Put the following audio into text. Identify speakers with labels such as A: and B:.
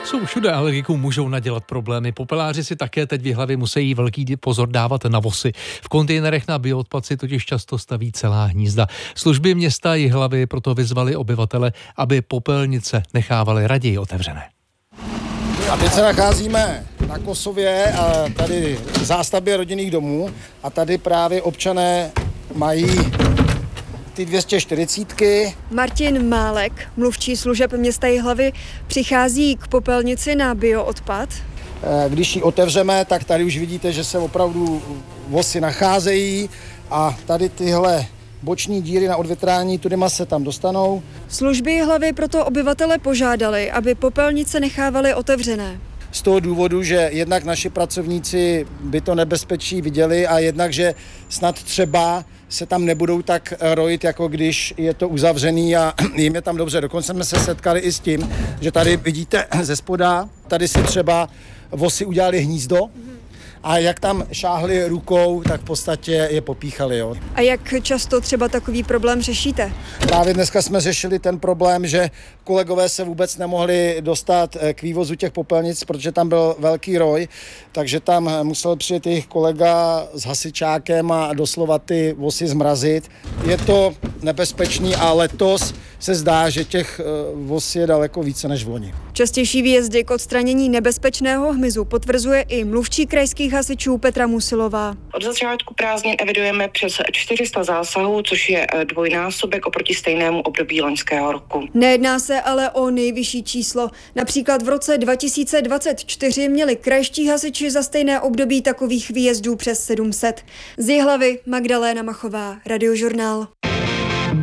A: Jsou všude, alergikům můžou nadělat problémy. Popeláři si také teď v Jihlavě musí velký pozor dávat na vosy. V kontejnerech na bioodpad si totiž často staví celá hnízda. Služby města Jihlavy proto vyzvali obyvatele, aby popelnice nechávali raději otevřené.
B: A teď se nacházíme na Kosově, a tady v zástavbě rodinných domů, a tady právě občané mají ty 240.
C: Martin Málek, mluvčí služeb města Jihlavy, přichází k popelnici na bioodpad.
B: Když ji otevřeme, tak tady už vidíte, že se opravdu vosy nacházejí a tady tyhle boční díry na odvětrání, tudyma se tam dostanou.
C: Služby Jihlavy proto obyvatele požádali, aby popelnice nechávali otevřené.
B: Z toho důvodu, že jednak naši pracovníci by to nebezpečí viděli a jednak, že snad třeba se tam nebudou tak rojit, jako když je to uzavřený a jim je tam dobře. Dokonce jsme se setkali i s tím, že tady vidíte ze spoda, tady si třeba vosy udělali hnízdo a jak tam šáhli rukou, tak v podstatě je popíchali. Jo.
C: A jak často třeba takový problém řešíte?
B: Právě dneska jsme řešili ten problém, že kolegové se vůbec nemohli dostat k vývozu těch popelnic, protože tam byl velký roj, takže tam musel přijet jejich kolega s hasičákem a doslova ty vosy zmrazit. Je to nebezpečný a letos se zdá, že těch vos je daleko více než v loni.
C: Častější výjezdy k odstranění nebezpečného hmyzu potvrzuje i mluvčí krajských hasičů Petra Musilová.
D: Od začátku prázdnin evidujeme přes 400 zásahů, což je dvojnásobek oproti stejnému období loňského roku.
C: Nejedná se ale o nejvyšší číslo. Například v roce 2024 měli krajští hasiči za stejné období takových výjezdů přes 700. Z Jihlavy Magdaléna Machová, Radiožurnál.